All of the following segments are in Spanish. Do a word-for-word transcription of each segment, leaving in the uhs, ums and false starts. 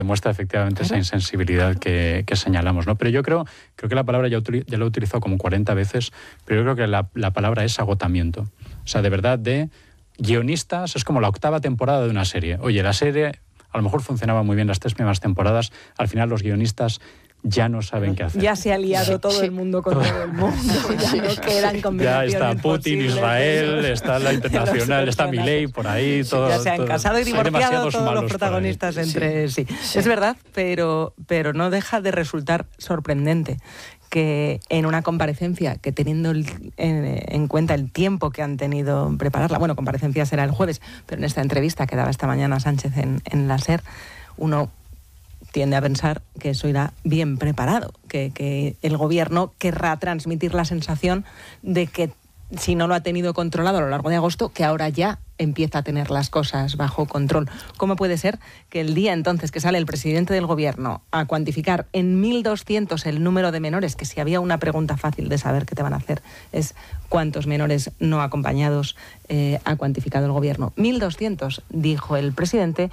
demuestra efectivamente claro. esa insensibilidad que, que señalamos, ¿no? Pero yo creo, creo que la palabra ya, ya la he utilizado como cuarenta veces, pero yo creo que la, la palabra es agotamiento. O sea, de verdad, de guionistas, es como la octava temporada de una serie. Oye, la serie a lo mejor funcionaba muy bien las tres primeras temporadas, al final los guionistas ya no saben qué hacer. Ya se ha liado todo sí. el mundo con todo el mundo. Ya no quedan combinaciones Ya está Putin, posibles. Israel, está la internacional, está Milei por ahí. Todo, ya se han todo, casado y divorciado todos los protagonistas entre sí. sí. sí. Es verdad, pero, pero no deja de resultar sorprendente que en una comparecencia, que teniendo el, en, en cuenta el tiempo que han tenido en prepararla, bueno, comparecencia será el jueves, pero en esta entrevista que daba esta mañana Sánchez en, en la SER, uno tiende a pensar que eso irá bien preparado, que, que el gobierno querrá transmitir la sensación de que si no lo ha tenido controlado a lo largo de agosto, que ahora ya empieza a tener las cosas bajo control. ¿Cómo puede ser que el día entonces que sale el presidente del gobierno a cuantificar en mil doscientos el número de menores, que si había una pregunta fácil de saber qué te van a hacer, es cuántos menores no acompañados eh, ha cuantificado el gobierno? mil doscientos, dijo el presidente.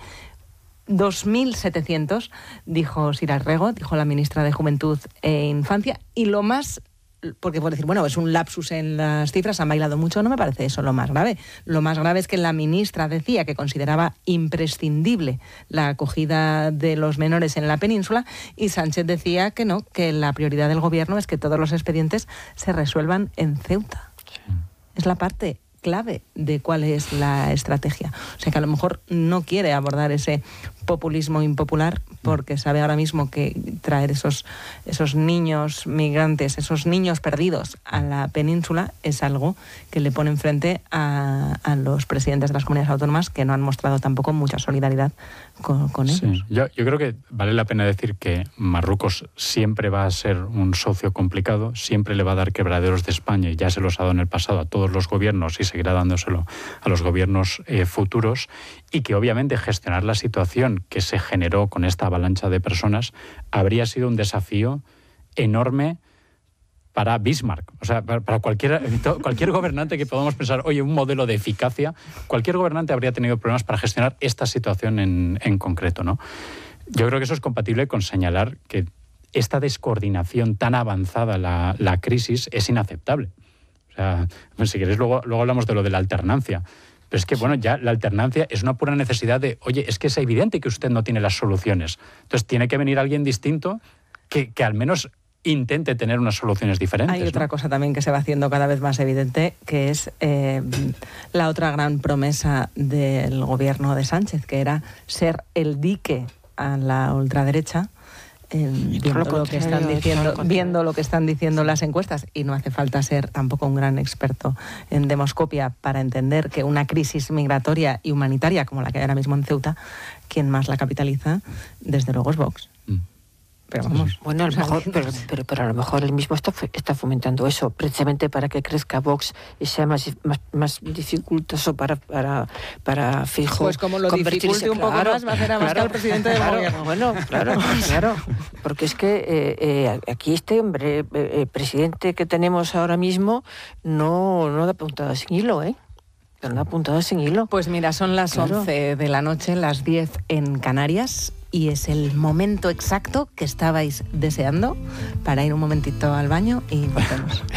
dos mil setecientos, dijo Sira Rego, dijo la ministra de Juventud e Infancia, y lo más, porque puede decir, bueno, es un lapsus en las cifras, han bailado mucho, no me parece eso lo más grave. Lo más grave es que la ministra decía que consideraba imprescindible la acogida de los menores en la península y Sánchez decía que no, que la prioridad del gobierno es que todos los expedientes se resuelvan en Ceuta. Sí. Es la parte clave de cuál es la estrategia. O sea que a lo mejor no quiere abordar ese populismo impopular porque sabe ahora mismo que traer esos, esos niños migrantes, esos niños perdidos a la península es algo que le pone enfrente a, a los presidentes de las comunidades autónomas que no han mostrado tampoco mucha solidaridad con, con ellos. Sí. Yo, yo creo que vale la pena decir que Marruecos siempre va a ser un socio complicado, siempre le va a dar quebraderos de España y ya se los ha dado en el pasado a todos los gobiernos y seguirá dándoselo a los gobiernos eh, futuros, y que obviamente gestionar la situación que se generó con esta avalancha de personas habría sido un desafío enorme para Bismarck, o sea, para cualquier, cualquier gobernante que podamos pensar, oye, un modelo de eficacia, cualquier gobernante habría tenido problemas para gestionar esta situación en, en concreto, ¿no? Yo creo que eso es compatible con señalar que esta descoordinación tan avanzada, la, la crisis, es inaceptable. O sea, pues si queréis luego, luego hablamos de lo de la alternancia. Pero es que, bueno, ya la alternancia es una pura necesidad de, oye, es que es evidente que usted no tiene las soluciones. Entonces tiene que venir alguien distinto que, que al menos intente tener unas soluciones diferentes. Hay otra ¿no? cosa también que se va haciendo cada vez más evidente, que es eh, la otra gran promesa del gobierno de Sánchez, que era ser el dique a la ultraderecha. Eh, viendo lo que están diciendo, viendo lo que están diciendo las encuestas, y no hace falta ser tampoco un gran experto en demoscopia para entender que una crisis migratoria y humanitaria como la que hay ahora mismo en Ceuta, quien más la capitaliza, desde luego es Vox. Mm. Pero vamos, bueno, a lo mejor, pero, pero, pero a lo mejor él mismo está, está fomentando eso, precisamente para que crezca Vox y sea más, más, más dificultoso para, para, para Fijo. Pues como lo dificulte un poco claro, más, va a hacer a más claro, al presidente del claro, gobierno. Bueno, claro, claro, porque es que eh, eh, aquí este hombre, eh, presidente que tenemos ahora mismo, no, no da puntada sin hilo, ¿eh? Pero no da puntada sin hilo. Pues mira, son las claro. once de la noche, las diez en Canarias, y es el momento exacto que estabais deseando para ir un momentito al baño y volvemos.